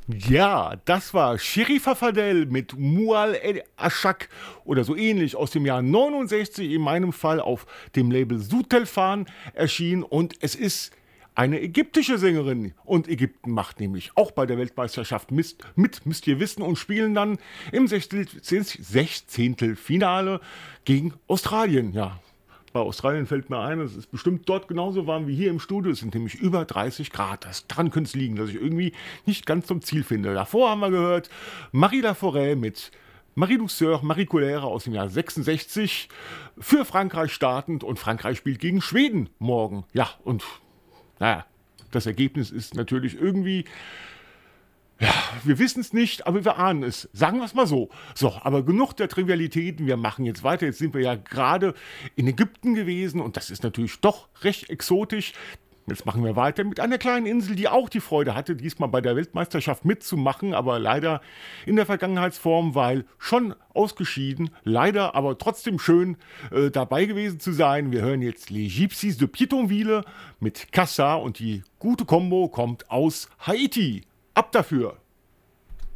Ja, das war Sherifa Fadel mit Mual El Ashak oder so ähnlich aus dem Jahr 69, in meinem Fall auf dem Label Sutelfan erschienen, und es ist eine ägyptische Sängerin, und Ägypten macht nämlich auch bei der Weltmeisterschaft mit, müsst ihr wissen, und spielen dann im Sechzehntelfinale gegen Australien. Ja, bei Australien fällt mir ein, es ist bestimmt dort genauso warm wie hier im Studio. Es sind nämlich über 30 Grad. Daran könnte es liegen, dass ich irgendwie nicht ganz zum Ziel finde. Davor haben wir gehört Marie Laforêt mit Marie Douceur, Marie Colère aus dem Jahr 66 für Frankreich startend, und Frankreich spielt gegen Schweden morgen. Ja, und naja, das Ergebnis ist natürlich irgendwie, wir wissen es nicht, aber wir ahnen es. Sagen wir es mal so. So, aber genug der Trivialitäten. Wir machen jetzt weiter. Jetzt sind wir ja gerade in Ägypten gewesen, und das ist natürlich doch recht exotisch. Jetzt machen wir weiter mit einer kleinen Insel, die auch die Freude hatte, diesmal bei der Weltmeisterschaft mitzumachen, aber leider in der Vergangenheitsform, weil schon ausgeschieden. Leider, aber trotzdem schön dabei gewesen zu sein. Wir hören jetzt Les Gypsies de Pitonville mit Cassa, und die gute Kombo kommt aus Haiti. Ab dafür!